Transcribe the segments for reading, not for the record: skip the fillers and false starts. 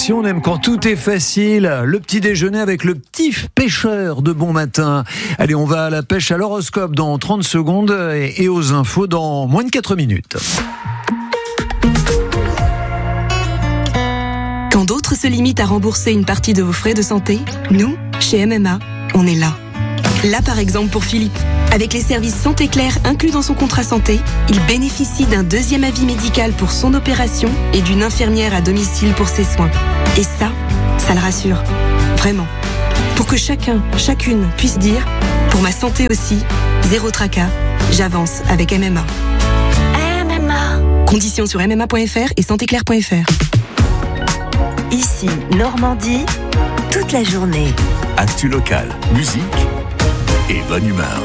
ici, on aime quand tout est facile. Le petit déjeuner avec le petit pêcheur de bon matin. Allez, on va à la pêche à l'horoscope dans 30 secondes et aux infos dans moins de 4 minutes. Quand d'autres se limitent à rembourser une partie de vos frais de santé, nous, chez MMA, on est là. Là, par exemple, pour Philippe. Avec les services Santé Claire inclus dans son contrat santé, il bénéficie d'un deuxième avis médical pour son opération et d'une infirmière à domicile pour ses soins. Et ça le rassure. Vraiment. Pour que chacun, chacune puisse dire « Pour ma santé aussi, zéro tracas, j'avance avec MMA ». MMA. Conditions sur mma.fr et santéclaire.fr. Ici, Normandie, toute la journée. Actu locale, musique et bonne humeur.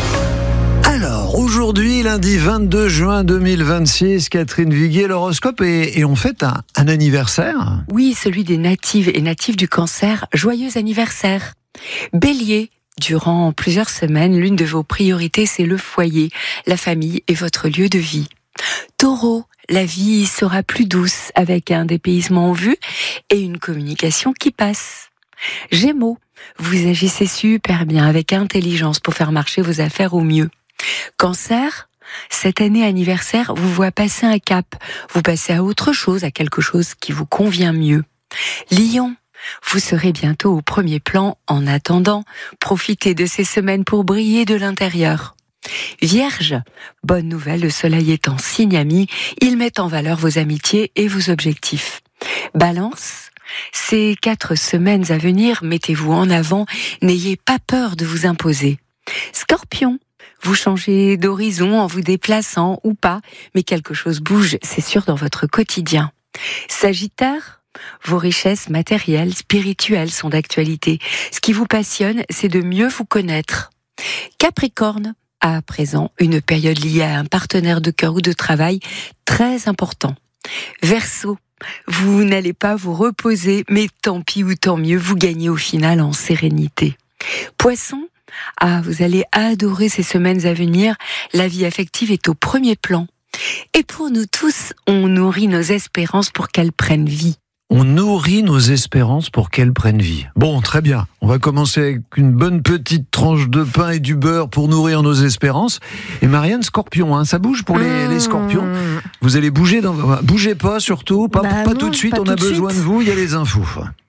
Alors, aujourd'hui, lundi 22 juin 2026, Catherine Viguier, l'horoscope, et on fête un anniversaire. Oui, celui des natives et natifs du Cancer. Joyeux anniversaire. Bélier, durant plusieurs semaines, l'une de vos priorités, c'est le foyer, la famille et votre lieu de vie. Taureau, la vie sera plus douce avec un dépaysement en vue et une communication qui passe. Gémeaux, vous agissez super bien avec intelligence pour faire marcher vos affaires au mieux. Cancer, cette année anniversaire vous voit passer un cap, vous passez à autre chose, à quelque chose qui vous convient mieux. Lion, vous serez bientôt au premier plan. En attendant, profitez de ces semaines pour briller de l'intérieur. Vierge, bonne nouvelle, le soleil est en signe ami, il met en valeur vos amitiés et vos objectifs. Balance, ces 4 semaines à venir, mettez-vous en avant, n'ayez pas peur de vous imposer. Scorpion, vous changez d'horizon en vous déplaçant ou pas, mais quelque chose bouge, c'est sûr, dans votre quotidien. Sagittaire, vos richesses matérielles, spirituelles sont d'actualité. Ce qui vous passionne, c'est de mieux vous connaître. Capricorne, à présent, une période liée à un partenaire de cœur ou de travail très important. Verseau, vous n'allez pas vous reposer, mais tant pis ou tant mieux, vous gagnez au final en sérénité. Poisson, vous allez adorer ces semaines à venir, la vie affective est au premier plan. Et pour nous tous, on nourrit nos espérances pour qu'elles prennent vie. On nourrit nos espérances pour qu'elles prennent vie. Bon, très bien. On va commencer avec une bonne petite tranche de pain et du beurre pour nourrir nos espérances. Et Marianne, Scorpion, ça bouge pour les Scorpions. Vous allez bouger, bougez pas surtout, pas tout de suite, on a besoin de vous, il y a les infos.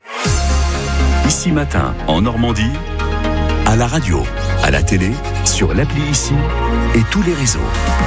Ici Matin, en Normandie, à la radio, à la télé, sur l'appli Ici et tous les réseaux.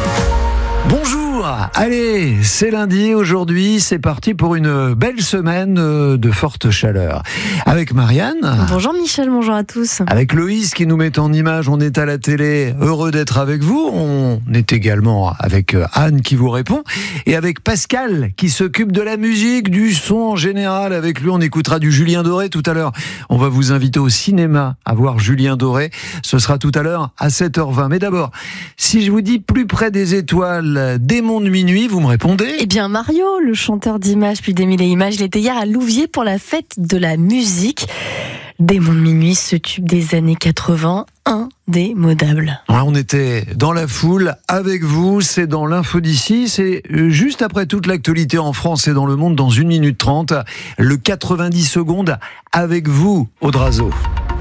Bonjour, allez, c'est lundi, aujourd'hui, c'est parti pour une belle semaine de forte chaleur. Avec Marianne. Bonjour Michel, bonjour à tous. Avec Loïs qui nous met en image, on est à la télé, heureux d'être avec vous. On est également avec Anne qui vous répond. Et avec Pascal qui s'occupe de la musique, du son en général. Avec lui, on écoutera du Julien Doré tout à l'heure. On va vous inviter au cinéma à voir Julien Doré. Ce sera tout à l'heure à 7h20. Mais d'abord, si je vous dis plus près des étoiles, Démon de minuit, vous me répondez ? Eh bien Mario, le chanteur d'images plus des mille et images, il était hier à Louviers pour la fête de la musique. Démon de minuit, ce tube des années 80, indémodable. On était dans la foule avec vous, c'est dans l'info d'ici, c'est juste après toute l'actualité en France et dans le monde dans 1 minute 30, le 90 secondes avec vous, Audrazo.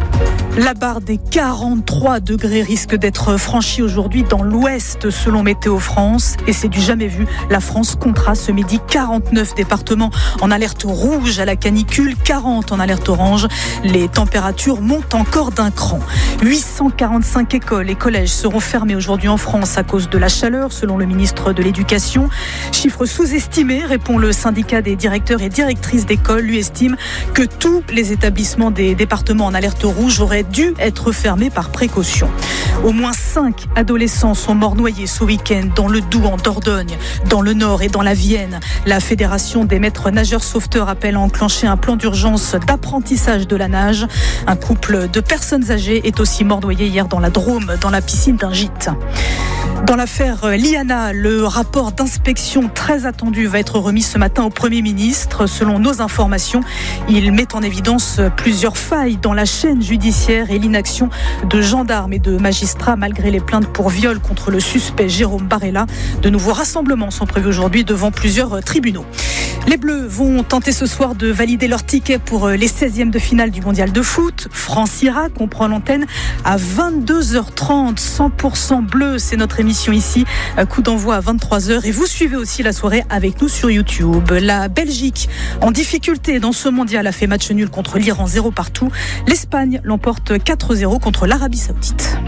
La barre des 43 degrés risque d'être franchie aujourd'hui dans l'ouest selon Météo France et c'est du jamais vu. La France comptera ce midi 49 départements en alerte rouge à la canicule, 40 en alerte orange. Les températures montent encore d'un cran. 845 écoles et collèges seront fermés aujourd'hui en France à cause de la chaleur selon le ministre de l'Éducation. Chiffre sous-estimé, répond le syndicat des directeurs et directrices d'école. Lui estime que tous les établissements des départements en alerte rouge auraient dû être fermés par précaution. Au moins 5 adolescents sont morts noyés ce week-end dans le Doubs, en Dordogne, dans le Nord et dans la Vienne. La Fédération des maîtres nageurs sauveteurs appelle à enclencher un plan d'urgence d'apprentissage de la nage. Un couple de personnes âgées est aussi mort noyé hier dans la Drôme, dans la piscine d'un gîte. Dans l'affaire Liana, le rapport d'inspection très attendu va être remis ce matin au Premier ministre. Selon nos informations, il met en évidence plusieurs failles dans la chaîne judiciaire judiciaire et l'inaction de gendarmes et de magistrats malgré les plaintes pour viol contre le suspect Jérôme Barella. De nouveaux rassemblements sont prévus aujourd'hui devant plusieurs tribunaux. Les Bleus vont tenter ce soir de valider leur ticket pour les 16e de finale du mondial de foot. France-Irak, on prend l'antenne à 22h30. 100% bleu, c'est notre émission ici. Coup d'envoi à 23h. Et vous suivez aussi la soirée avec nous sur YouTube. La Belgique, en difficulté dans ce mondial, a fait match nul contre l'Iran, 0 partout. L'Espagne l'emporte 4-0 contre l'Arabie Saoudite.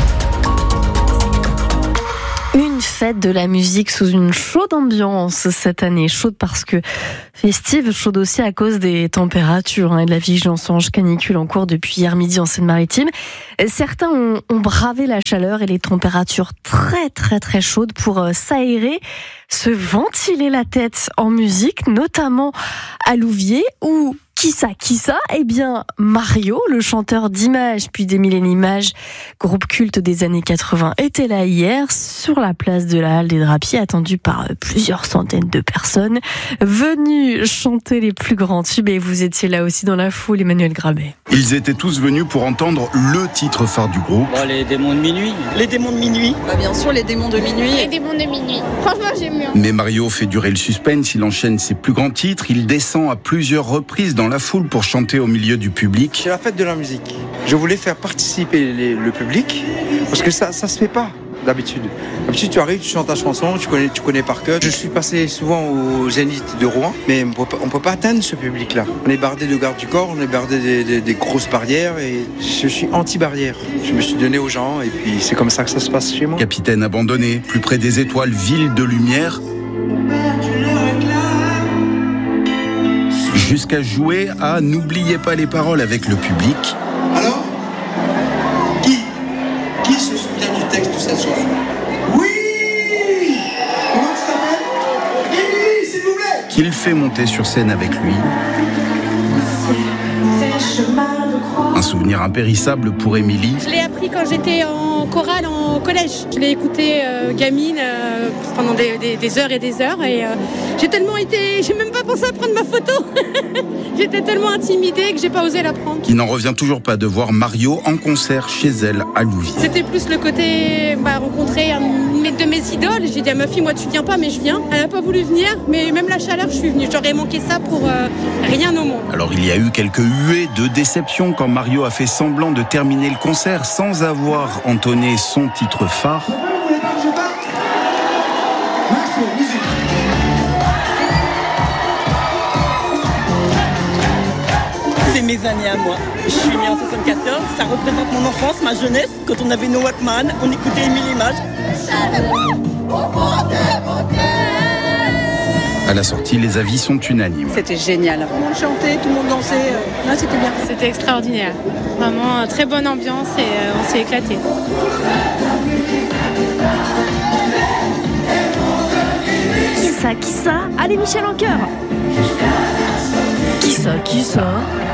Une fête de la musique sous une chaude ambiance cette année. Chaude parce que festive, chaude aussi à cause des températures et de la vigilance orange canicule en cours depuis hier midi en Seine-Maritime. Certains ont bravé la chaleur et les températures très très très chaudes pour s'aérer, se ventiler la tête en musique, notamment à Louviers où Qui ça Eh bien, Mario, le chanteur d'Images, puis des Mille et une Images, groupe culte des années 80, était là hier, sur la place de la Halle des Drapiers, attendu par plusieurs centaines de personnes, venus chanter les plus grands tubes, et vous étiez là aussi dans la foule, Emmanuel Grabet. Ils étaient tous venus pour entendre le titre phare du groupe. Bon, les démons de minuit. Les démons de minuit. Bah bien sûr, les démons de minuit. Les démons de minuit. Franchement, j'aime bien. Mais Mario fait durer le suspense, il enchaîne ses plus grands titres, il descend à plusieurs reprises dans la foule pour chanter au milieu du public. C'est la fête de la musique. Je voulais faire participer le public parce que ça se fait pas d'habitude. D'habitude, tu arrives, tu chantes ta chanson, tu connais par cœur. Je suis passé souvent au Zénith de Rouen, mais on peut pas atteindre ce public-là. On est bardé de garde du corps, on est bardé des grosses barrières et je suis anti-barrière. Je me suis donné aux gens et puis c'est comme ça que ça se passe chez moi. Capitaine abandonné, plus près des étoiles, ville de lumière. Jusqu'à jouer à N'oubliez pas les paroles avec le public. Alors, qui se souvient du texte de cette chanson? Oui! Comment tu t'appelles? Émilie, s'il vous plaît! Qu'il fait monter sur scène avec lui. Un souvenir impérissable pour Émilie. Je l'ai appris quand j'étais en chorale en collège. Je l'ai écouté gamine pendant des heures et des heures et j'ai même pas pensé à prendre ma photo. J'étais tellement intimidée que j'ai pas osé la prendre. Qui n'en revient toujours pas de voir Mario en concert chez elle à Louviers. C'était plus le côté rencontrer une de mes idoles. J'ai dit à ma fille, moi tu viens pas mais je viens. Elle a pas voulu venir, mais même la chaleur je suis venue. J'aurais manqué ça pour rien au monde. Alors il y a eu quelques huées de déception quand Mario a fait semblant de terminer le concert sans avoir entonné son titre phare. C'est mes années à moi. Je suis née en 74, ça représente mon enfance, ma jeunesse. Quand on avait nos Walkman, on écoutait Mille Images. À la sortie, les avis sont unanimes. C'était génial. Tout le monde chantait, tout le monde dansait. Là, c'était bien. C'était extraordinaire. Vraiment très bonne ambiance et on s'est éclaté. Qui ça Allez, Michel en chœur. Qui ça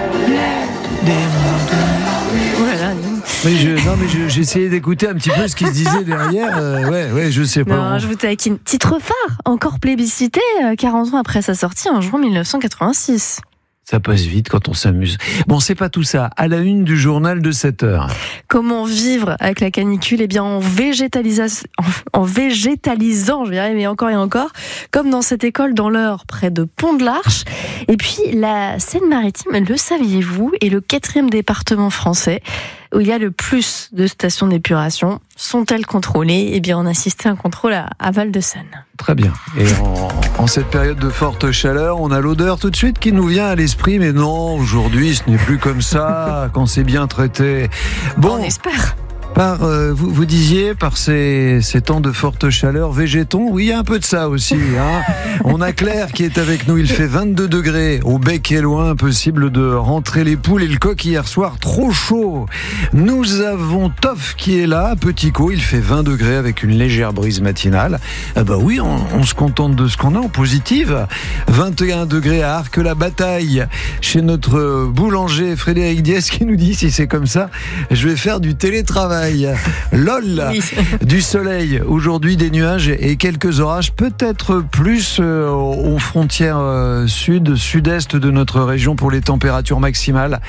Oh là là. J'ai essayé d'écouter un petit peu ce qui se disait derrière. Ouais, je sais pas. Non, je vous taquine. Titre phare, encore plébiscité 40 ans après sa sortie en juin 1986. Ça passe vite quand on s'amuse. Bon, c'est pas tout ça. À la une du journal de 7h. Comment vivre avec la canicule ? Eh bien, en végétalisant, je vais y arriver encore et encore, comme dans cette école dans l'Eure, près de Pont-de-l'Arche. Et puis, la Seine-Maritime, le saviez-vous, est le 4e département français où il y a le plus de stations d'épuration. Sont-elles contrôlées ? Eh bien, on assistait à un contrôle à Val-de-Seine. Très bien. Et en cette période de forte chaleur, on a l'odeur tout de suite qui nous vient à l'esprit. Mais non, aujourd'hui, ce n'est plus comme ça quand c'est bien traité. Bon, on espère. Vous disiez, par ces temps de forte chaleur, végétons, oui, il y a un peu de ça aussi. On a Claire qui est avec nous, il fait 22 degrés, au bec et loin, impossible de rentrer les poules et le coq hier soir, trop chaud. Nous avons Toff qui est là, à Petit-Caux, il fait 20 degrés avec une légère brise matinale. Oui, on se contente de ce qu'on a en positive. 21 degrés à Arques-la-Bataille, chez notre boulanger Frédéric Diès qui nous dit, si c'est comme ça, je vais faire du télétravail. LOL, oui. Du soleil, aujourd'hui des nuages et quelques orages, peut-être plus aux frontières sud-est de notre région pour les températures maximales.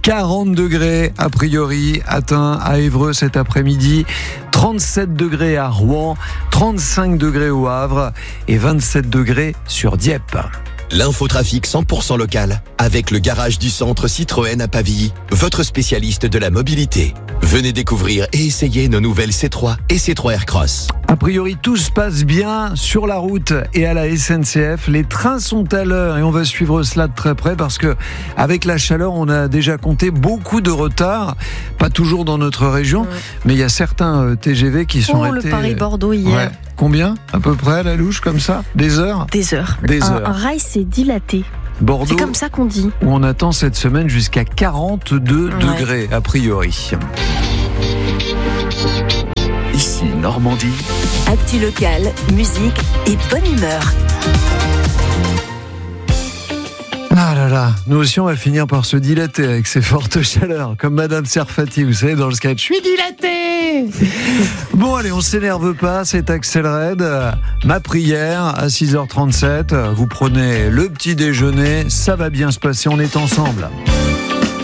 40 degrés a priori atteints à Évreux cet après-midi, 37 degrés à Rouen, 35 degrés au Havre et 27 degrés sur Dieppe. L'infotrafic 100% local avec le garage du centre Citroën à Pavilly, votre spécialiste de la mobilité. Venez découvrir et essayer nos nouvelles C3 et C3 Aircross. A priori, tout se passe bien sur la route et à la SNCF. Les trains sont à l'heure et on va suivre cela de très près parce que avec la chaleur, on a déjà compté beaucoup de retards. Pas toujours dans notre région, mais il y a certains TGV qui sont arrêtés. Le Paris-Bordeaux hier. Ouais. Combien à peu près à la louche comme ça? Des heures? Des heures. Un rail s'est dilaté. Bordeaux, c'est comme ça qu'on dit. Où on attend cette semaine jusqu'à 42 degrés a priori. Ici Normandie. Actu local, musique et bonne humeur. Ah là là, nous aussi on va finir par se dilater avec ces fortes chaleurs, comme Madame Serfati, vous savez, dans le sketch. Je suis dilaté. Bon allez, on s'énerve pas, c'est Axel Red. Ma prière à 6h37, vous prenez le petit déjeuner, ça va bien se passer, on est ensemble.